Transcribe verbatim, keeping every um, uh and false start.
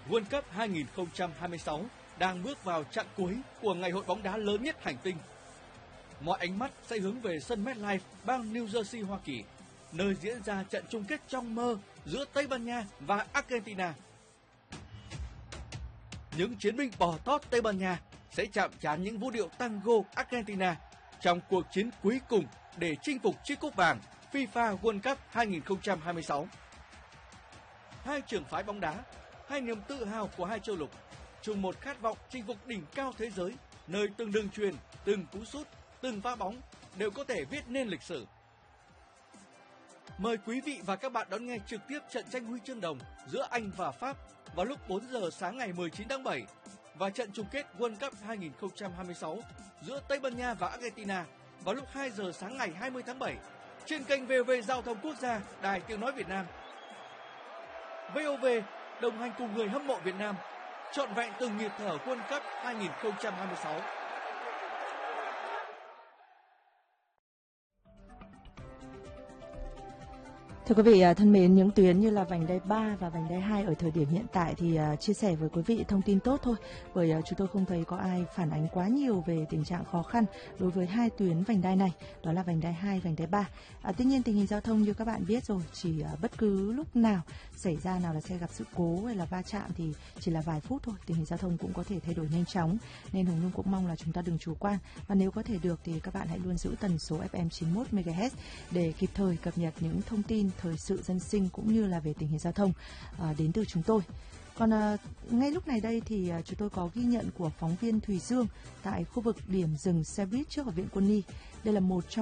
World Cup hai không hai sáu đang bước vào chặng cuối của ngày hội bóng đá lớn nhất hành tinh. Mọi ánh mắt sẽ hướng về sân MetLife, bang New Jersey, Hoa Kỳ, nơi diễn ra trận chung kết trong mơ giữa Tây Ban Nha và Argentina. Những chiến binh bò tót Tây Ban Nha sẽ chạm trán những vũ điệu tango Argentina trong cuộc chiến cuối cùng để chinh phục chiếc cúp vàng FIFA World Cup hai không hai sáu. Hai trường phái bóng đá, hai niềm tự hào của hai châu lục, chung một khát vọng chinh phục đỉnh cao thế giới, nơi từng đường chuyền, từng cú sút, từng pha bóng đều có thể viết nên lịch sử. Mời quý vị và các bạn đón nghe trực tiếp trận tranh huy chương đồng giữa Anh và Pháp vào lúc bốn giờ sáng ngày mười chín tháng bảy và trận chung kết World Cup hai không hai sáu giữa Tây Ban Nha và Argentina vào lúc hai giờ sáng ngày hai mươi tháng bảy trên kênh vê o vê Giao thông Quốc gia, Đài Tiếng nói Việt Nam. vê o vê đồng hành cùng người hâm mộ Việt Nam, trọn vẹn từng nhịp thở World Cup hai không hai sáu. Thưa quý vị thân mến, những tuyến như là vành đai ba và vành đai hai ở thời điểm hiện tại thì uh, chia sẻ với quý vị thông tin tốt thôi, bởi uh, chúng tôi không thấy có ai phản ánh quá nhiều về tình trạng khó khăn đối với hai tuyến vành đai này, đó là vành đai hai, vành đai ba. Uh, tuy nhiên tình hình giao thông như các bạn biết rồi, chỉ uh, bất cứ lúc nào xảy ra nào là xe gặp sự cố hay là va chạm thì chỉ là vài phút thôi, tình hình giao thông cũng có thể thay đổi nhanh chóng, nên Hồng Nhung cũng mong là chúng ta đừng chủ quan, và nếu có thể được thì các bạn hãy luôn giữ tần số ép em chín mươi mốt mê ga héc để kịp thời cập nhật những thông tin thời sự dân sinh cũng như là về tình hình giao thông à, đến từ chúng tôi. Còn à, ngay lúc này đây thì à, chúng tôi có ghi nhận của phóng viên Thùy Dương tại khu vực điểm dừng xe buýt trước học viện Quân y. Đây là một trong